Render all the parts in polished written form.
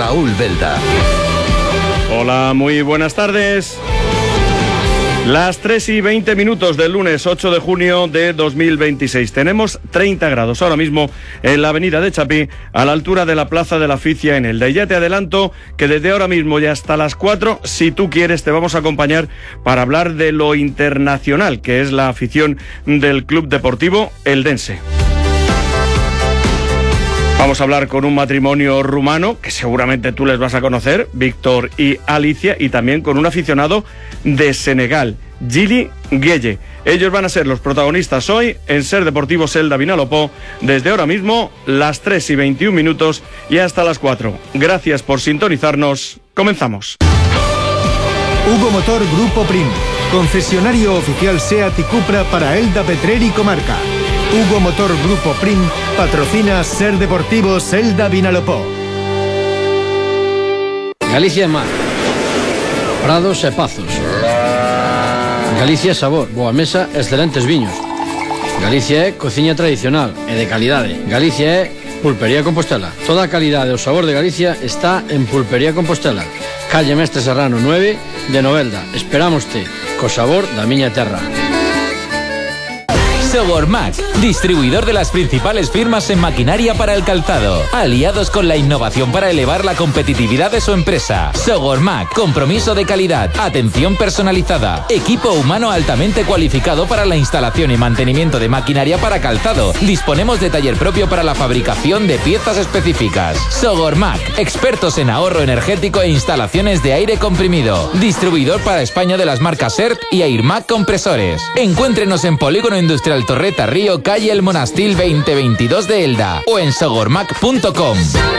Raúl Belda. Hola, muy buenas tardes. Las 3:20 del lunes 8 de junio de 2026. Tenemos 30 grados ahora mismo en la avenida de Chapí, a la altura de la Plaza de la Aficia en Elda. Y ya te adelanto que desde ahora mismo y hasta las 4, si tú quieres, te vamos a acompañar para hablar de lo internacional que es la afición del Club Deportivo Eldense. Vamos a hablar con un matrimonio rumano, que seguramente tú les vas a conocer, Víctor y Alicia, y también con un aficionado de Senegal, Gili Gueye. Ellos van a ser los protagonistas hoy en Ser Deportivo Elda Vinalopó, desde ahora mismo, las 3:21 y hasta las 4. Gracias por sintonizarnos. Comenzamos. Hugo Motor Grupo Prim, concesionario oficial SEAT y Cupra para Elda, Petrer y comarca. Hugo Motor Grupo Prim patrocina Ser Deportivo Elda Vinalopó. Galicia é mar, prados e pazos. Galicia é sabor, boa mesa e excelentes viños. Galicia é cociña tradicional e de calidade. Galicia é Pulpería Compostela. Toda a calidade e o sabor de Galicia está en Pulpería Compostela. Calle Mestre Serrano 9 de Novelda. Esperámoste co sabor da miña terra. Sogormac, distribuidor de las principales firmas en maquinaria para el calzado, aliados con la innovación para elevar la competitividad de su empresa. Sogormac, compromiso de calidad, atención personalizada, equipo humano altamente cualificado para la instalación y mantenimiento de maquinaria para calzado. Disponemos de taller propio para la fabricación de piezas específicas. Sogormac, expertos en ahorro energético e instalaciones de aire comprimido. Distribuidor para España de las marcas ERT y Airmac Compresores. Encuéntrenos en Polígono Industrial Torreta Río, calle El Monastil 2022 de Elda, o en sogormac.com.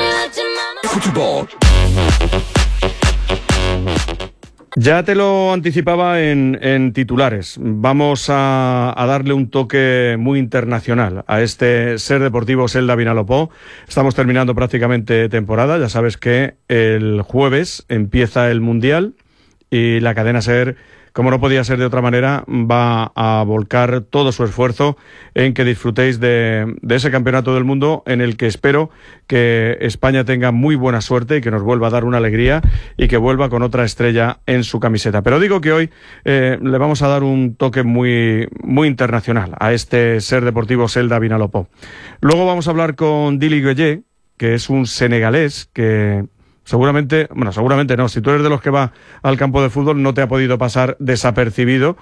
Ya te lo anticipaba en titulares. Vamos a darle un toque muy internacional a este Ser Deportivo Elda Vinalopó. Estamos terminando prácticamente temporada. Ya sabes que el jueves empieza el Mundial y la cadena Ser, como no podía ser de otra manera, va a volcar todo su esfuerzo en que disfrutéis de ese campeonato del mundo, en el que espero que España tenga muy buena suerte y que nos vuelva a dar una alegría y que vuelva con otra estrella en su camiseta. Pero digo que hoy le vamos a dar un toque muy, muy internacional a este Ser Deportivo Elda Vinalopó. Luego vamos a hablar con Gili Gueye, que es un senegalés que seguramente no, si tú eres de los que va al campo de fútbol no te ha podido pasar desapercibido,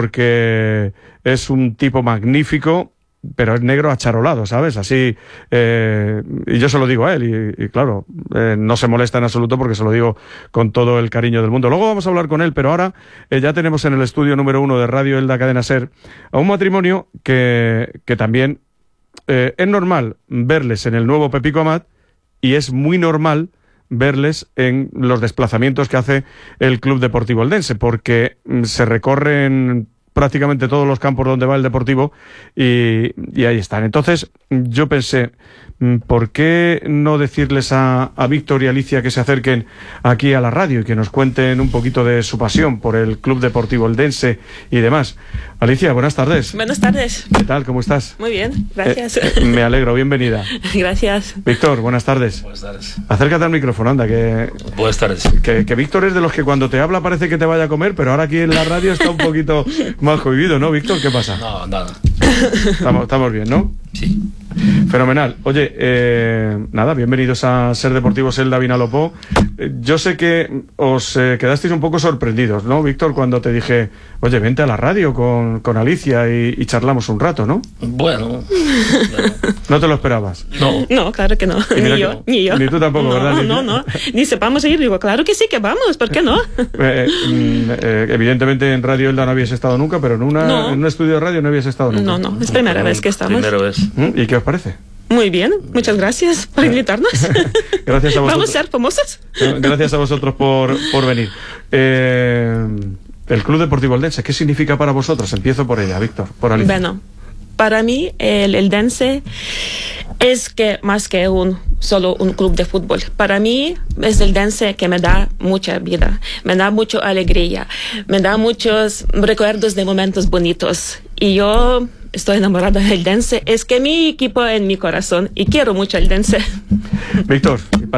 porque es un tipo magnífico, pero es negro acharolado, ¿sabes? Así, y yo se lo digo a él, y claro, no se molesta en absoluto porque se lo digo con todo el cariño del mundo. Luego vamos a hablar con él, pero ahora ya tenemos en el estudio número 1 de Radio Elda Cadena Ser a un matrimonio que también es normal verles en el nuevo Pepico Amat, y es muy normal verles en los desplazamientos que hace el Club Deportivo Eldense, porque se recorren prácticamente todos los campos donde va el Deportivo y ahí están. Entonces yo pensé, ¿por qué no decirles a Víctor y Alicia que se acerquen aquí a la radio y que nos cuenten un poquito de su pasión por el Club Deportivo Eldense y demás? Alicia, buenas tardes. Buenas tardes. ¿Qué tal? ¿Cómo estás? Muy bien, gracias. Me alegro, bienvenida. Gracias. Víctor, buenas tardes. Buenas tardes. Acércate al micrófono, anda, que... Buenas tardes. Que Víctor es de los que cuando te habla parece que te vaya a comer, pero ahora aquí en la radio está un poquito más cohibido, ¿no, Víctor? ¿Qué pasa? No, nada. Estamos bien, ¿no? Sí. Fenomenal. Oye, nada, bienvenidos a Ser Deportivo Elda Vinalopó. Yo sé que os quedasteis un poco sorprendidos, ¿no, Víctor? Cuando te dije, oye, vente a la radio con Alicia y charlamos un rato, ¿no? Bueno. ¿No te lo esperabas? No, claro que no. Ni yo. Ni tú tampoco, ¿verdad? No. Ni sepamos ir. Digo, claro que sí que vamos, ¿por qué no? Evidentemente en Radio Elda no habías estado nunca, pero en un estudio de radio no habías estado nunca. No, es primera vez que estamos. Primera vez. ¿Y qué os parece? Muy bien, muchas gracias por invitarnos. Gracias a vosotros. Vamos a ser famosos. Gracias a vosotros por venir. El Club Deportivo Eldense, ¿qué significa para vosotros? Empiezo por ella, Víctor, por Alicia. Bueno, para mí el Eldense es más que solo un club de fútbol. Para mí es el Eldense que me da mucha vida, me da mucha alegría, me da muchos recuerdos de momentos bonitos. Y yo estoy enamorada del Eldense. Es que mi equipo en mi corazón y quiero mucho el Eldense. Víctor,